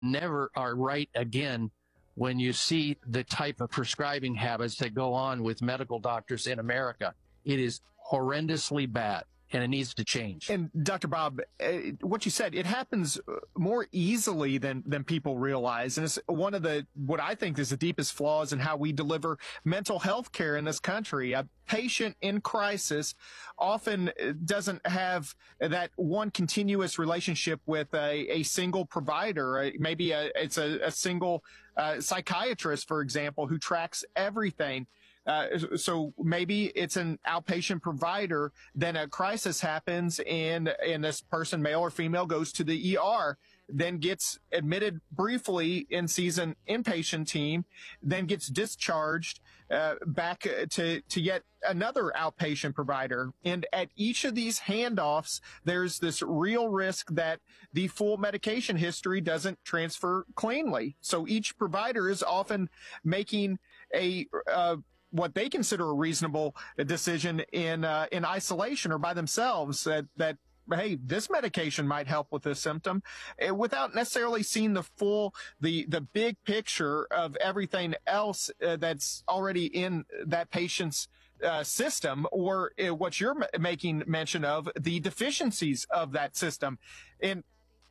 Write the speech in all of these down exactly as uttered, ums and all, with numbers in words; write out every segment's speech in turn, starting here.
never are right again when you see the type of prescribing habits that go on with medical doctors in America. It is horrendously bad, and it needs to change. And Doctor Bob, uh, what you said, it happens more easily than than people realize. And it's one of the, what I think is the deepest flaws in how we deliver mental health care in this country. A patient in crisis often doesn't have that one continuous relationship with a, a single provider. Maybe a, it's a, a single uh, psychiatrist, for example, who tracks everything. Uh, so maybe it's an outpatient provider, then a crisis happens and, and this person, male or female, goes to the E R, then gets admitted briefly and sees an inpatient team, then gets discharged uh, back to, to yet another outpatient provider. And at each of these handoffs, there's this real risk that the full medication history doesn't transfer cleanly. So each provider is often making a uh, what they consider a reasonable decision in uh, in isolation or by themselves, that that hey, this medication might help with this symptom, uh, without necessarily seeing the full the the big picture of everything else uh, that's already in that patient's uh, system, or uh, what you're m- making mention of, the deficiencies of that system. And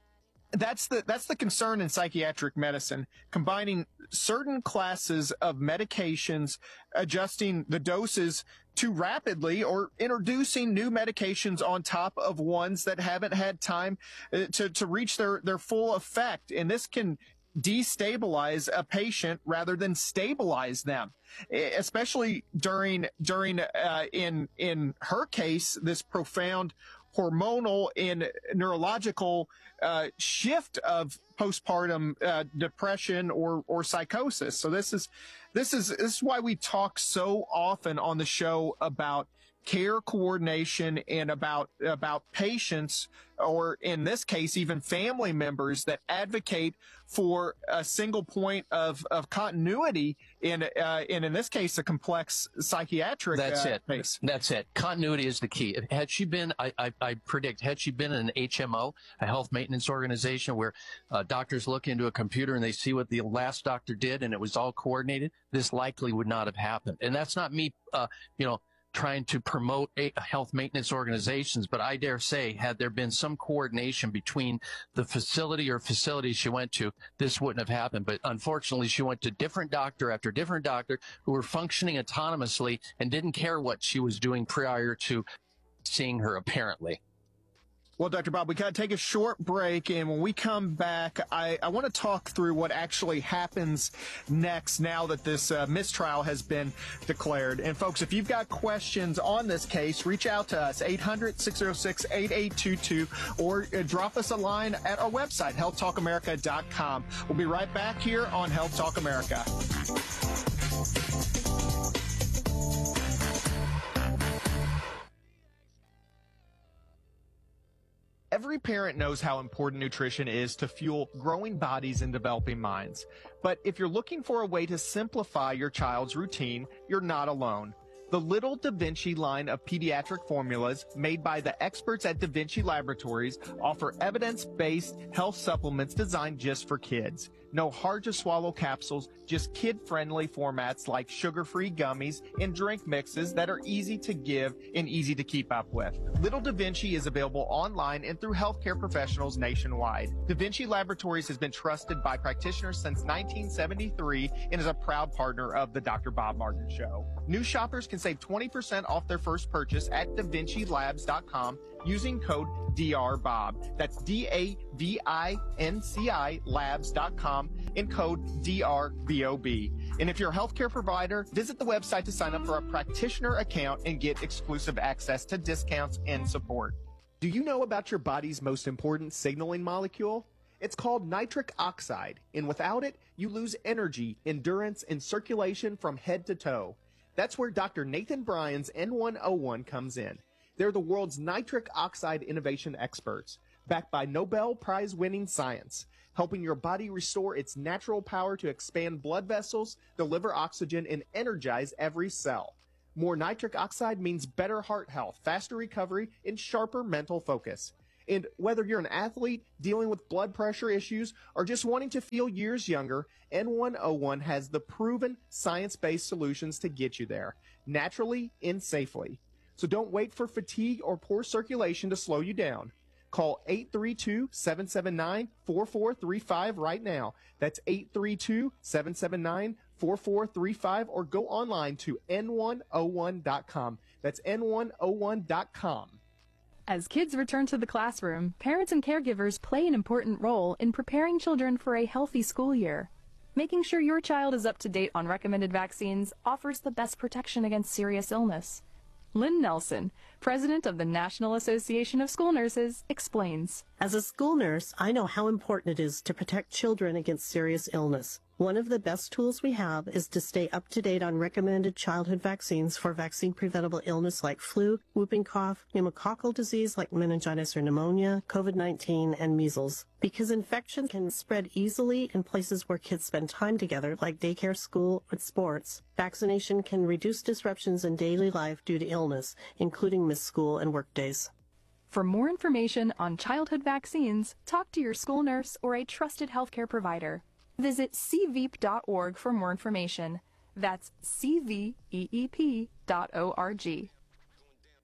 That's the that's the concern in psychiatric medicine, combining certain classes of medications, adjusting the doses too rapidly, or introducing new medications on top of ones that haven't had time uh, to to reach their their full effect. And this can destabilize a patient rather than stabilize them, especially during during uh, in in her case, this profound hormonal and neurological uh, shift of postpartum uh, depression or or psychosis. So this is this is this is why we talk so often on the show about care coordination and about about patients, or in this case even family members, that advocate for a single point of of continuity in uh, and in this case a complex psychiatric That's uh, it. case. That's it. Continuity is the key. Had she been, I, I, I predict, had she been in an H M O, a health maintenance organization, where uh, doctors look into a computer and they see what the last doctor did and it was all coordinated, this likely would not have happened. And that's not me, uh, you know, trying to promote a health maintenance organizations, but I dare say, had there been some coordination between the facility or facilities she went to, this wouldn't have happened. But unfortunately, she went to different doctor after different doctor who were functioning autonomously and didn't care what she was doing prior to seeing her, apparently. Well, Doctor Bob, we got to take a short break, and when we come back, I, I want to talk through what actually happens next now that this uh, mistrial has been declared. And folks, if you've got questions on this case, reach out to us, eight hundred, six oh six, eight eight two two, or uh, drop us a line at our website, health talk america dot com. We'll be right back here on Health Talk America. Every parent knows how important nutrition is to fuel growing bodies and developing minds. But if you're looking for a way to simplify your child's routine, you're not alone. The Little Da Vinci line of pediatric formulas made by the experts at Da Vinci Laboratories offer evidence-based health supplements designed just for kids. No hard-to-swallow capsules, just kid-friendly formats like sugar-free gummies and drink mixes that are easy to give and easy to keep up with. Little Da Vinci is available online and through healthcare professionals nationwide. Da Vinci Laboratories has been trusted by practitioners since nineteen seventy-three and is a proud partner of the Doctor Bob Martin Show. New shoppers can save twenty percent off their first purchase at da vinci labs dot com using code D R Bob. That's D A V I N C I labs dot com and code D R B O B. And if you're a healthcare provider, visit the website to sign up for a practitioner account and get exclusive access to discounts and support. Do you know about your body's most important signaling molecule? It's called nitric oxide, and without it, you lose energy, endurance, and circulation from head to toe. That's where Doctor Nathan Bryan's N one oh one comes in. They're the world's nitric oxide innovation experts, backed by Nobel Prize-winning science, helping your body restore its natural power to expand blood vessels, deliver oxygen, and energize every cell. More nitric oxide means better heart health, faster recovery, and sharper mental focus. And whether you're an athlete dealing with blood pressure issues or just wanting to feel years younger, N one oh one has the proven science-based solutions to get you there, naturally and safely. So don't wait for fatigue or poor circulation to slow you down. Call eight three two, seven seven nine, four four three five right now. That's eight three two, seven seven nine, four four three five, or go online to N one oh one dot com. That's N one oh one dot com. As kids return to the classroom, parents and caregivers play an important role in preparing children for a healthy school year. Making sure your child is up to date on recommended vaccines offers the best protection against serious illness. Lynn Nelson, president of the National Association of School Nurses, explains. As a school nurse, I know how important it is to protect children against serious illness. One of the best tools we have is to stay up to date on recommended childhood vaccines for vaccine-preventable illness like flu, whooping cough, pneumococcal disease like meningitis or pneumonia, COVID nineteen, and measles. Because infection can spread easily in places where kids spend time together, like daycare, school, or sports, vaccination can reduce disruptions in daily life due to illness, including missed school and work days. For more information on childhood vaccines, talk to your school nurse or a trusted healthcare provider. Visit c v e p dot org for more information. That's c v e e p dot org.